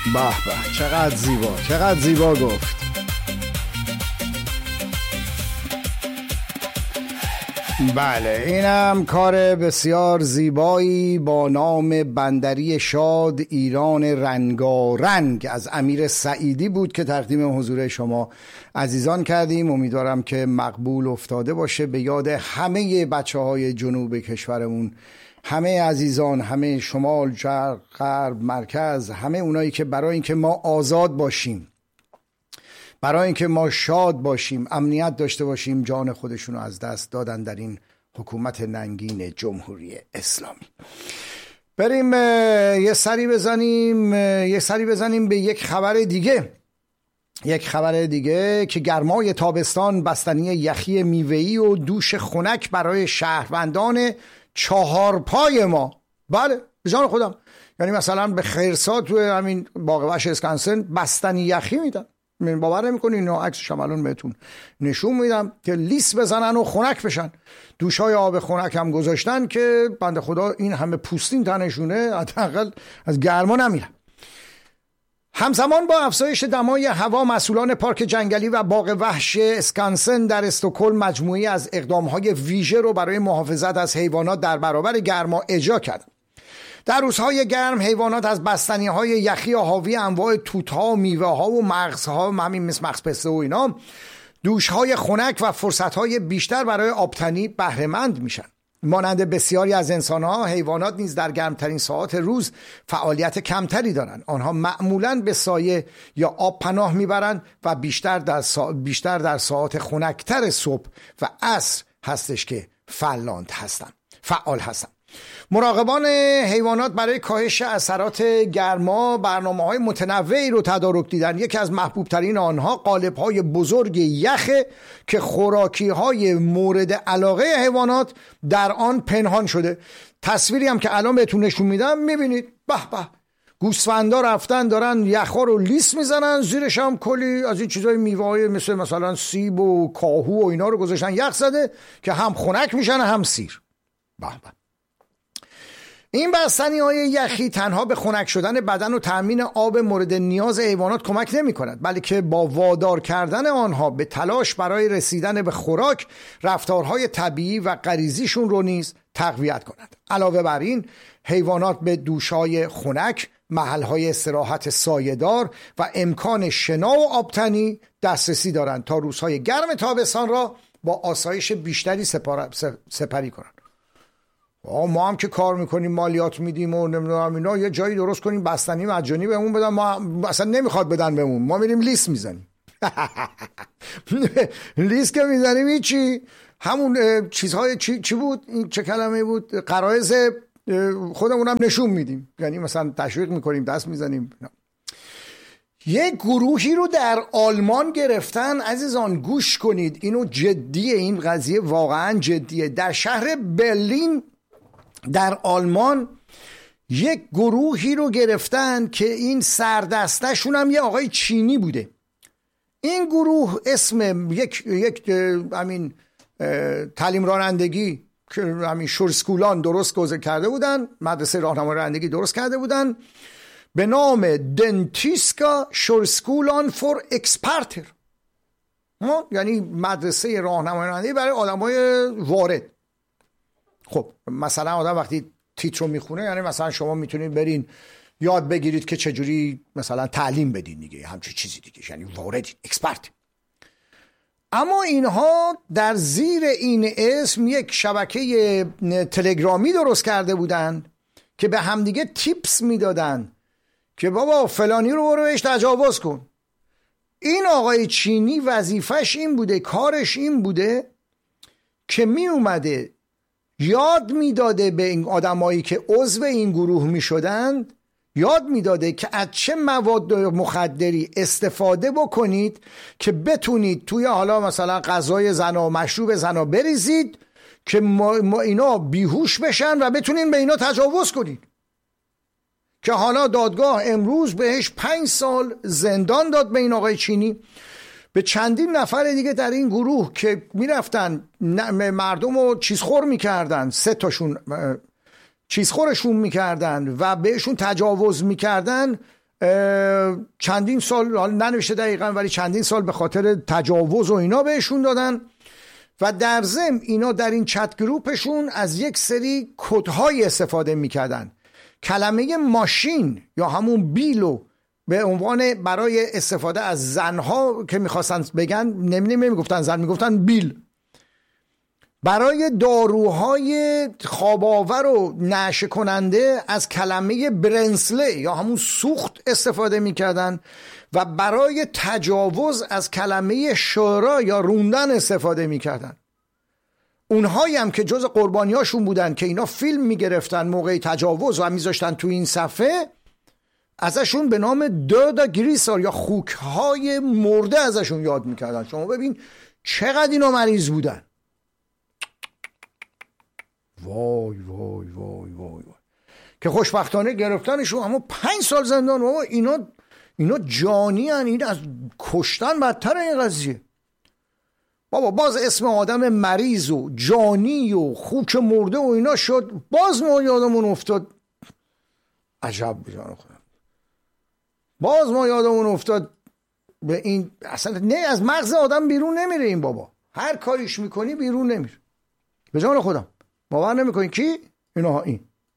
به به، چقدر زیبا، چقدر زیبا گفت. بله، اینم کار بسیار زیبایی با نام بندری شاد ایران رنگارنگ از امیر سعیدی بود که تقدیم حضور شما عزیزان کردیم. امیدوارم که مقبول افتاده باشه، به یاد همه بچه‌های جنوب کشورمون، همه عزیزان، همه شمال، شرق، غرب، مرکز، همه اونایی که برای اینکه ما آزاد باشیم، برای اینکه ما شاد باشیم، امنیت داشته باشیم، جان خودشون رو از دست دادن در این حکومت ننگین جمهوری اسلامی. بریم یه سری بزنیم به یک خبر دیگه که گرمای تابستان، بستنی یخی میوه‌ای و دوش خنک برای شهروندان چهارپای ما. بله، به جان خودم، یعنی مثلا به خیرسات تو همین باغ وحش اسکنسن بستنی یخی میدن. من باور نمی‌کنی، اینا عکسش هم الان بهتون نشون میدم که لیس بزنن و خنک بشن. دوشای آب خنک هم گذاشتن که بنده خدا این همه پوستین تنشونه، حداقل از گرما نمیرن. همزمان با افزایش دمای هوا، مسئولان پارک جنگلی و باغ وحش اسکانسن در استکهلم مجموعی از اقدام‌های ویژه رو برای محافظت از حیوانات در برابر گرما اجرا کردند. در روزهای گرم حیوانات از بستنی‌های یخی حاوی انواع توت‌ها و میوه‌ها و مغزها، همین مثل مغز پسته و اینا، دوش‌های خنک و فرصت‌های بیشتر برای آبتنی بهره‌مند میشن. مانند بسیاری از انسان‌ها، حیوانات نیز در گرمترین ساعات روز فعالیت کمتری دارند. آنها معمولاً به سایه یا آب پناه میبرند و بیشتر در ساعات خنکتر صبح و عصر هستش که فعال هستند. مراقبان حیوانات برای کاهش اثرات گرما برنامه‌های متنوعی رو تدارک دیدن. یکی از محبوب ترین آنها قالب‌های بزرگ یخه که خوراکی‌های مورد علاقه حیوانات در آن پنهان شده. تصویری هم که الان بهتون نشون میدم میبینید. به به، گوسفندا رفتن دارن یخا رو لیس میزنن، زیرش هم کلی از این چیزای میوه‌های مثلا سیب و کاهو و اینا رو گذاشتن یخ زده که هم خنک میشن هم سیر. به به. این بستنی‌های یخی تنها به خنک شدن بدن و تأمین آب مورد نیاز حیوانات کمک نمی‌کند، بلکه با وادار کردن آنها به تلاش برای رسیدن به خوراک، رفتارهای طبیعی و غریزیشون رو نیز تقویت کند. علاوه بر این، حیوانات به دوش‌های خنک، محل‌های استراحت سایه‌دار و امکان شنا و آبتنی دسترسی دارند تا روزهای گرم تابستان را با آسایش بیشتری سپری کنند. ما هم که کار میکنیم، مالیات میدیم و نمیدونم اینا، یه جایی درست کنیم بستنی مجانی بهمون بدن، ما اصلا نمیخواد بدن بهمون، ما میریم لیس میزنیم. لیس که میزنیم هیچی، همون چیزهای چی بود، این چه کلمه بود، غرایز خودمون هم نشون میدیم، یعنی مثلا تشویق میکنیم، دست میزنیم. یک گروهی رو در آلمان گرفتن. عزیزان گوش کنید، اینو جدیه، این قضیه واقعا جدیه. در شهر برلین در آلمان یک گروهی رو گرفتن که این سردستشون هم یه آقای چینی بوده. این گروه اسم یک همین تعلیم رانندگی که همین شورسکولان درست کرده بودن، مدرسه راهنمایی رانندگی درست کرده بودن، به نام دنتیسکا شورسکولان فور اکسپرتر، یعنی مدرسه راهنمایی رانندگی برای آدمای وارد. خب مثلا آدم وقتی تیتر رو میخونه، یعنی مثلا شما میتونید برین یاد بگیرید که چجوری مثلا تعلیم بدین دیگه، همچین چیزی دیگه، یعنی واردین، اکسپرت. اما اینها در زیر این اسم یک شبکه تلگرامی درست کرده بودن که به همدیگه تیپس میدادن که بابا فلانی رو برو بهش تجاوز کن. این آقای چینی وظیفش این بوده، کارش این بوده که می اومده یاد میداده به این آدمایی که عضو این گروه می شدند، یاد میداده که از چه مواد مخدری استفاده بکنید که بتونید توی حالا مثلا غذای زنا، مشروب زنا بریزید که ما اینا بیهوش بشن و بتونین به اینا تجاوز کنید. که حالا دادگاه امروز بهش 5 سال زندان داد به این آقای چینی. به چندین نفر دیگه در این گروه که میرفتن مردم رو چیزخور میکردن، 3 تاشون چیزخورشون میکردن و بهشون تجاوز میکردن، چندین سال، حالا ننوشته دقیقا ولی چندین سال به خاطر تجاوز و اینا بهشون دادن و در ضمن اینا در این چت گروپشون از یک سری کدهای استفاده میکردن. کلمه ماشین یا همون بیلو به عنوان برای استفاده از زنها که میخواستن بگن نمیگفتن زن، میگفتن بیل. برای داروهای خواب‌آور و نعشه کننده از کلمه برنسله یا همون سوخت استفاده میکردن و برای تجاوز از کلمه شورا یا روندن استفاده میکردن. اونهایی هم که جز قربانیاشون بودن که اینا فیلم میگرفتن موقع تجاوز و میذاشتن تو این صفحه، ازشون به نام دادا گریسار یا خوکهای مرده ازشون یاد میکردن. شما ببین چقدر اینا مریض بودن. وای وای وای وای که خوشبختانه گرفتنشون، اما 5 سال زندان. بابا اینا جانی هن، این از کشتن بدتر این قضیه. بابا باز اسم آدم مریض و جانی و خوک مرده و اینا شد، باز ما یادمون افتاد. عجب بجان خودم، باز ما یادمون افتاد به این. اصلا نه، از مغز آدم بیرون نمیره این بابا، هر کاریش میکنی بیرون نمیره. به جان خودم باور نمیکنی کی؟ اینا این